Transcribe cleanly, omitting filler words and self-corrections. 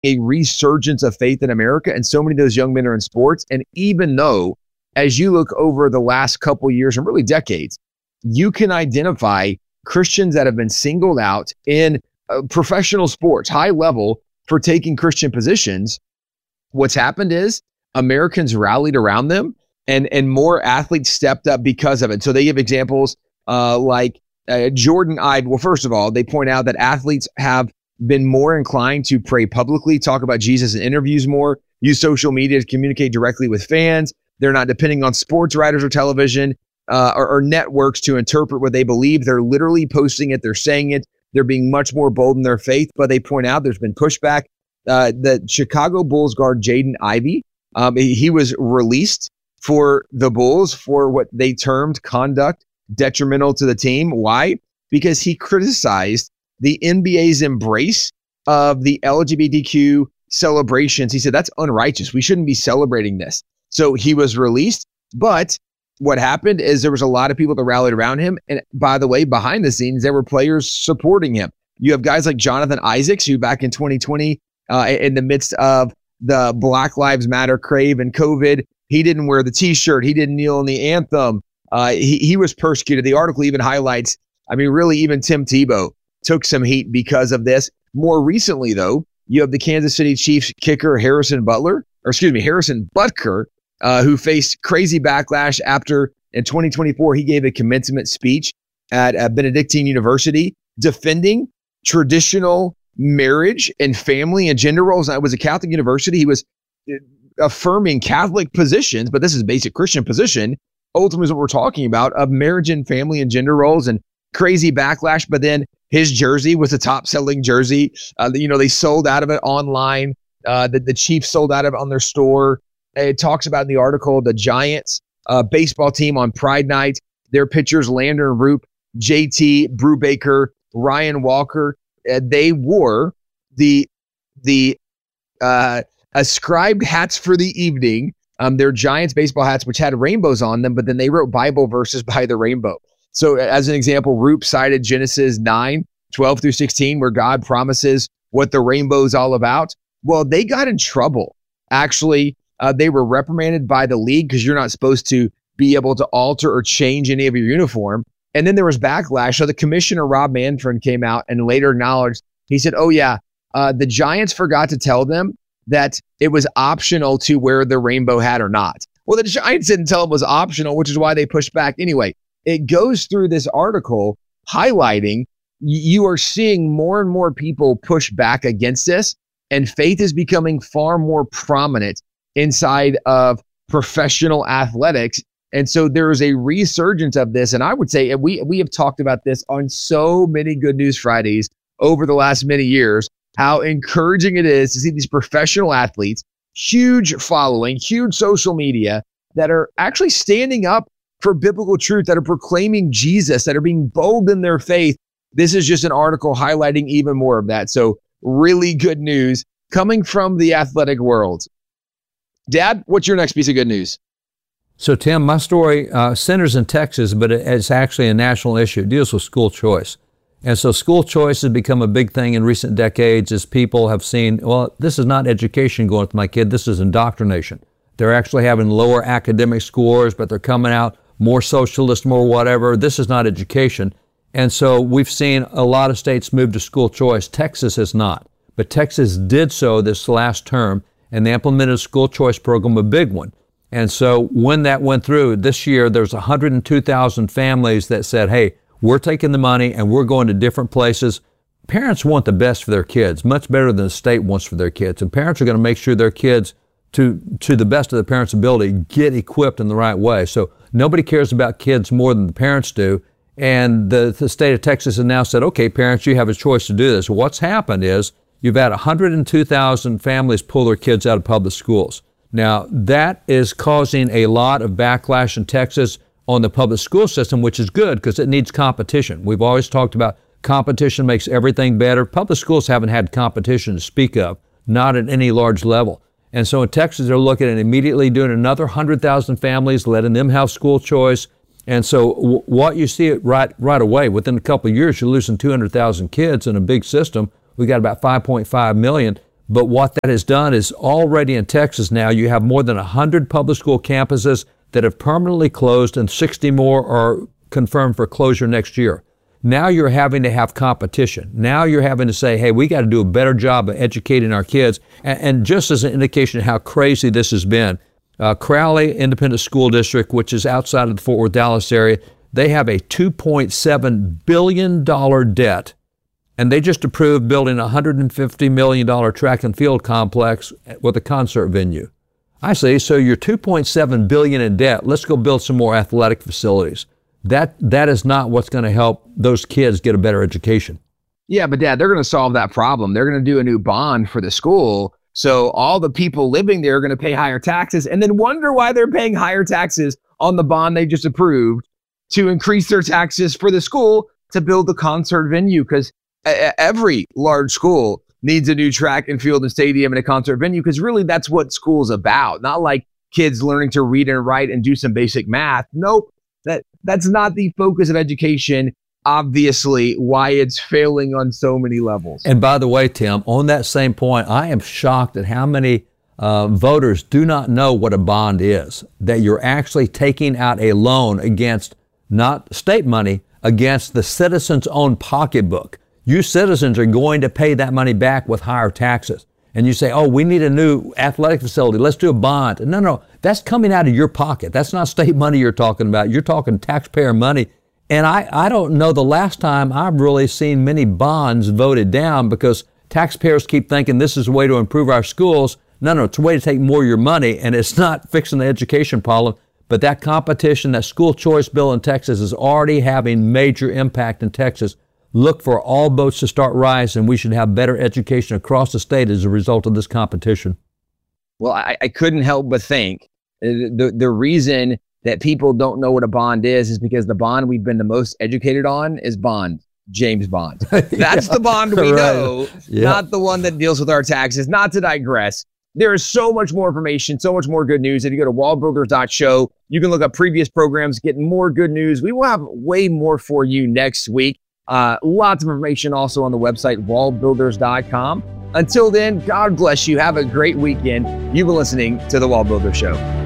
a resurgence of faith in America, and so many of those young men are in sports. And even though, as you look over the last couple of years and really decades, you can identify Christians that have been singled out in professional sports, high level, for taking Christian positions. What's happened is Americans rallied around them, and more athletes stepped up because of it. So they give examples like Jordan Ive. Well, first of all, they point out that athletes have been more inclined to pray publicly, talk about Jesus in interviews more, use social media to communicate directly with fans. They're not depending on sports writers or television or networks to interpret what they believe. They're literally posting it. They're saying it. They're being much more bold in their faith. But they point out there's been pushback. The Chicago Bulls guard Jaden Ivey, he was released for the Bulls for what they termed conduct detrimental to the team. Why? Because he criticized the NBA's embrace of the LGBTQ celebrations. He said, that's unrighteous. We shouldn't be celebrating this. So he was released. But what happened is there was a lot of people that rallied around him. And by the way, behind the scenes, there were players supporting him. You have guys like Jonathan Isaacs, who back in 2020, in the midst of the Black Lives Matter crave and COVID, he didn't wear the T-shirt. He didn't kneel in the anthem. He was persecuted. The article even highlights, really even Tim Tebow took some heat because of this. More recently, though, you have the Kansas City Chiefs kicker Harrison Butker, who faced crazy backlash after, in 2024, he gave a commencement speech at Benedictine University defending traditional marriage and family and gender roles. It was a Catholic university. He was affirming Catholic positions, but this is a basic Christian position. Ultimately is what we're talking about, of marriage and family and gender roles, and crazy backlash. But then his jersey was the top selling jersey. They sold out of it online. The Chiefs sold out of it on their store. It talks about in the article, the Giants baseball team on Pride Night, their pitchers, Landon Roop, JT Brubaker, Ryan Walker, they wore the ascribed hats for the evening. Their Giants baseball hats, which had rainbows on them, but then they wrote Bible verses by the rainbow. So as an example, Roop cited Genesis 9:12-16, where God promises what the rainbow is all about. Well, they got in trouble. Actually, they were reprimanded by the league because you're not supposed to be able to alter or change any of your uniform. And then there was backlash. So the commissioner, Rob Manfred, came out and later acknowledged, he said, the Giants forgot to tell them that it was optional to wear the rainbow hat or not. Well, the Giants didn't tell them it was optional, which is why they pushed back. Anyway, it goes through this article highlighting you are seeing more and more people push back against this, and faith is becoming far more prominent inside of professional athletics. And so there is a resurgence of this. And I would say, and we have talked about this on so many Good News Fridays over the last many years, how encouraging it is to see these professional athletes, huge following, huge social media, that are actually standing up for biblical truth, that are proclaiming Jesus, that are being bold in their faith. This is just an article highlighting even more of that. So really good news coming from the athletic world. Dad, what's your next piece of good news? So, Tim, my story centers in Texas, but it's actually a national issue. It deals with school choice. And so school choice has become a big thing in recent decades as people have seen, well, this is not education going with my kid, this is indoctrination. They're actually having lower academic scores, but they're coming out more socialist, more whatever. This is not education. And so we've seen a lot of states move to school choice. Texas has not. But Texas did so this last term, and they implemented a school choice program, a big one. And so when that went through this year, there's 102,000 families that said, hey, we're taking the money and we're going to different places. Parents want the best for their kids, much better than the state wants for their kids. And parents are going to make sure their kids, to the best of the parents' ability, get equipped in the right way. So nobody cares about kids more than the parents do. And the state of Texas has now said, okay, parents, you have a choice to do this. What's happened is you've had 102,000 families pull their kids out of public schools. Now, that is causing a lot of backlash in Texas on the public school system, which is good because it needs competition. We've always talked about competition makes everything better. Public schools haven't had competition to speak of, not at any large level. And so in Texas, they're looking at immediately doing another 100,000 families, letting them have school choice. And so what you see it right away, within a couple of years, you're losing 200,000 kids in a big system. We got about 5.5 million. But what that has done is already in Texas now, you have more than 100 public school campuses that have permanently closed and 60 more are confirmed for closure next year. Now you're having to have competition. Now you're having to say, hey, we got to do a better job of educating our kids. And just as an indication of how crazy this has been, Crowley Independent School District, which is outside of the Fort Worth, Dallas area, they have a $2.7 billion debt. And they just approved building a $150 million track and field complex with a concert venue. I say, so you're $2.7 billion in debt. Let's go build some more athletic facilities. That is not what's going to help those kids get a better education. Yeah, but Dad, they're going to solve that problem. They're going to do a new bond for the school. So all the people living there are going to pay higher taxes and then wonder why they're paying higher taxes on the bond they just approved to increase their taxes for the school to build the concert venue. Because every large school needs a new track and field and stadium and a concert venue, because really that's what school's about. Not like kids learning to read and write and do some basic math. Nope, that's not the focus of education. Obviously, why it's failing on so many levels. And by the way, Tim, on that same point, I am shocked at how many voters do not know what a bond is, that you're actually taking out a loan against not state money, against the citizen's own pocketbook. You citizens are going to pay that money back with higher taxes. And you say, oh, we need a new athletic facility. Let's do a bond. No, that's coming out of your pocket. That's not state money you're talking about. You're talking taxpayer money. And I don't know the last time I've really seen many bonds voted down because taxpayers keep thinking this is a way to improve our schools. No, it's a way to take more of your money, and it's not fixing the education problem. But that competition, that school choice bill in Texas is already having major impact in Texas. Look for all boats to start rising. We should have better education across the state as a result of this competition. Well, I couldn't help but think the reason that people don't know what a bond is because the bond we've been the most educated on is James Bond. That's the bond we know, not the one that deals with our taxes. Not to digress. There is so much more information, so much more good news. If you go to wallbuilders.show, you can look up previous programs, get more good news. We will have way more for you next week. Lots of information also on the website, wallbuilders.com. Until then, God bless you. Have a great weekend. You've been listening to The Wall Builder Show.